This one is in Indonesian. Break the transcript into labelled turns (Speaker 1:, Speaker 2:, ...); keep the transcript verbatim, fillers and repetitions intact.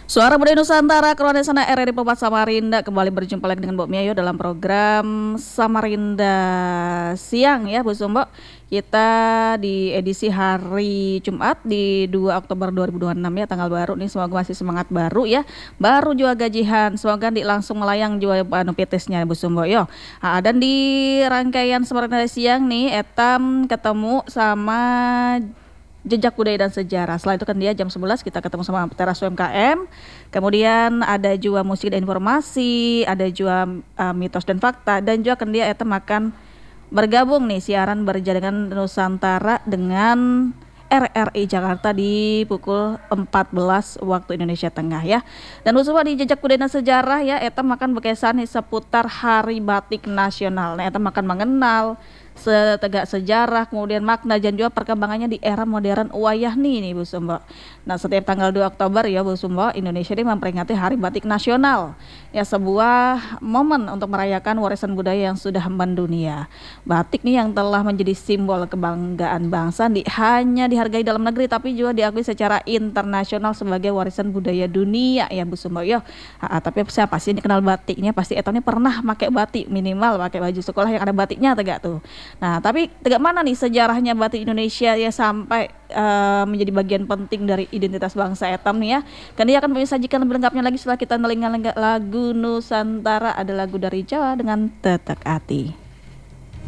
Speaker 1: Suara Budaya Nusantara Keluarga Sana R R I Pepat Samarinda kembali berjumpa lagi dengan Mbok Mia yo dalam program Samarinda Siang ya Bu Sumbo. Kita di edisi hari Jumat di dua Oktober dua ribu dua puluh enam ya, tanggal baru nih, semoga masih semangat baru ya. Baru juga gajian, semoga di langsung melayang juga anu P T S-nya Bu Sumbo yo. Nah, dan di rangkaian Samarinda Siang nih etam ketemu sama jejak budaya dan sejarah. Setelah itu kan dia jam sebelas kita ketemu sama teras U M K M. Kemudian ada juga musik dan informasi, ada juga uh, mitos dan fakta, dan juga kan dia eta makan bergabung nih siaran berjaringan Nusantara dengan R R I Jakarta di pukul empat belas waktu Indonesia Tengah ya. Dan usaha di jejak budaya dan sejarah ya eta makan bekesan nih seputar Hari Batik Nasional. Nah eta makan mengenal setegak sejarah, kemudian makna dan juga perkembangannya di era modern wayah nih nih Bu Sumbo. Nah setiap tanggal dua Oktober ya Bu Sumbo, Indonesia ini memperingati Hari Batik Nasional. Ya sebuah momen untuk merayakan warisan budaya yang sudah mendunia. Batik nih yang telah menjadi simbol kebanggaan bangsa di, hanya dihargai dalam negeri tapi juga diakui secara internasional sebagai warisan budaya dunia ya Bu Sumbo ya. Ha, tapi siapa sih yang kenal batiknya? Pasti etone pernah pakai batik, minimal pakai baju sekolah yang ada batiknya tegak tuh. Nah, tapi tegak mana nih sejarahnya batik Indonesia ya sampai uh, menjadi bagian penting dari identitas bangsa etam nih ya. Kan dia akan menyajikan lebih lengkapnya lagi setelah kita nelingan lagu Nusantara, ada lagu dari Jawa dengan Tetek Ati.